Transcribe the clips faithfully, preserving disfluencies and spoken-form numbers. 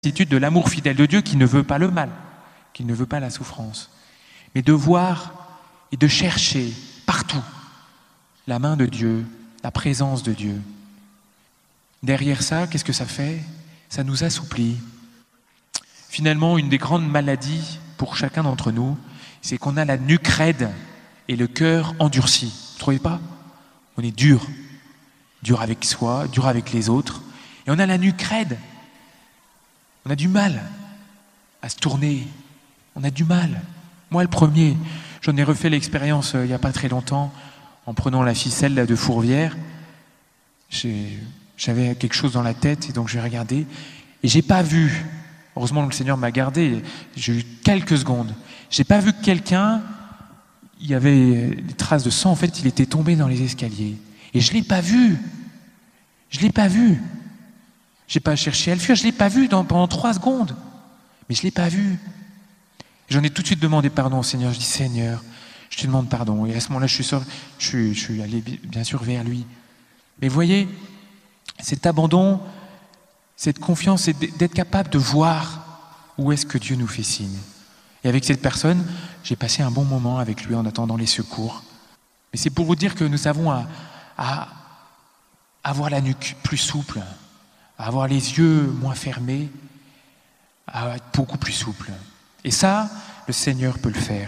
certitude de l'amour fidèle de Dieu qui ne veut pas le mal, qui ne veut pas la souffrance, mais de voir et de chercher partout la main de Dieu, la présence de Dieu. Derrière ça, qu'est-ce que ça fait? Ça nous assouplit. Finalement, une des grandes maladies pour chacun d'entre nous, c'est qu'on a la nuque raide et le cœur endurci. Vous ne trouvez pas? On est dur, dur avec soi, dur avec les autres, et on a la nuque raide. On a du mal à se tourner, on a du mal. Moi, le premier, j'en ai refait l'expérience euh, il n'y a pas très longtemps, en prenant la ficelle là, de Fourvière. J'ai, j'avais quelque chose dans la tête, et donc j'ai regardé, et j'ai pas vu, heureusement le Seigneur m'a gardé, j'ai eu quelques secondes, j'ai pas vu que quelqu'un, il y avait des traces de sang, en fait, il était tombé dans les escaliers. Et je l'ai pas vu, je l'ai pas vu. J'ai pas cherché à le fuir, je l'ai pas vu dans, pendant trois secondes, mais je l'ai pas vu. J'en ai tout de suite demandé pardon au Seigneur. Je dis Seigneur, je te demande pardon. Et à ce moment-là, je suis, sorti, je suis, je suis allé bien sûr vers lui. Mais vous voyez, cet abandon, cette confiance, c'est d'être capable de voir où est-ce que Dieu nous fait signe. Et avec cette personne, j'ai passé un bon moment avec lui en attendant les secours. Mais c'est pour vous dire que nous avons à, à avoir la nuque plus souple, à avoir les yeux moins fermés, à être beaucoup plus souple. Et ça, le Seigneur peut le faire.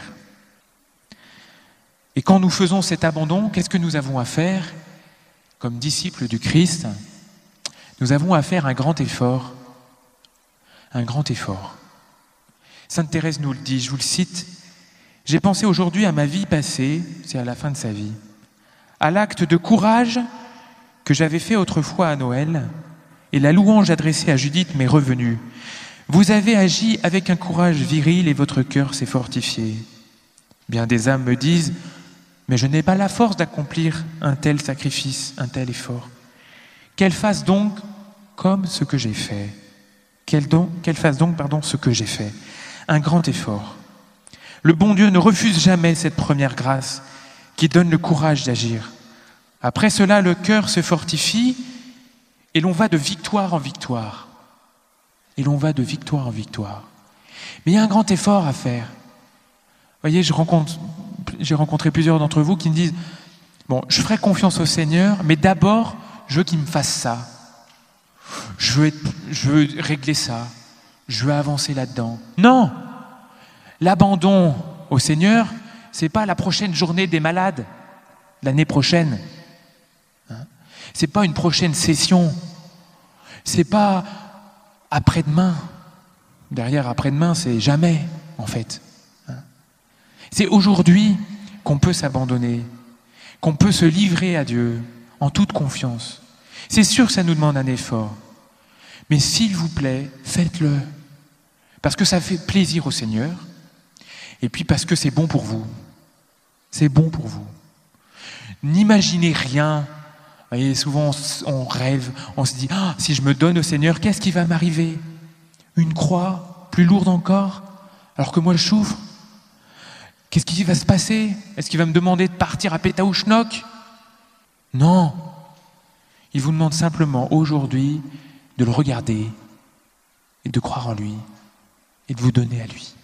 Et quand nous faisons cet abandon, qu'est-ce que nous avons à faire comme disciples du Christ? Nous avons à faire un grand effort. Un grand effort. Sainte Thérèse nous le dit, je vous le cite. « J'ai pensé aujourd'hui à ma vie passée, c'est à la fin de sa vie, à l'acte de courage que j'avais fait autrefois à Noël, et la louange adressée à Judith m'est revenue. Vous avez agi avec un courage viril et votre cœur s'est fortifié. Bien des âmes me disent, mais je n'ai pas la force d'accomplir un tel sacrifice, un tel effort. Qu'elle fasse donc comme ce que j'ai fait. Qu'elle, donc, qu'elle fasse donc pardon, ce que j'ai fait. Un grand effort. Le bon Dieu ne refuse jamais cette première grâce qui donne le courage d'agir. Après cela, le cœur se fortifie et l'on va de victoire en victoire. Et l'on va de victoire en victoire. Mais il y a un grand effort à faire. Vous voyez, je rencontre, j'ai rencontré plusieurs d'entre vous qui me disent « Bon, je ferai confiance au Seigneur, mais d'abord, je veux qu'il me fasse ça. Je veux, être, je veux régler ça. Je veux avancer là-dedans. » Non! L'abandon au Seigneur, ce n'est pas la prochaine journée des malades, l'année prochaine. Hein? Ce n'est pas une prochaine session. Ce n'est pas après-demain. Derrière après-demain, c'est jamais, en fait. Hein? C'est aujourd'hui qu'on peut s'abandonner, qu'on peut se livrer à Dieu en toute confiance. C'est sûr que ça nous demande un effort. Mais s'il vous plaît, faites-le. Parce que ça fait plaisir au Seigneur. Et puis parce que c'est bon pour vous. C'est bon pour vous. N'imaginez rien. Vous voyez, souvent on, on rêve, on se dit ah, « si je me donne au Seigneur, qu'est-ce qui va m'arriver? Une croix plus lourde encore, alors que moi je souffre? Qu'est-ce qui va se passer? Est-ce qu'il va me demander de partir à Pétaouchnok ?» Non. Il vous demande simplement aujourd'hui de le regarder et de croire en lui et de vous donner à lui.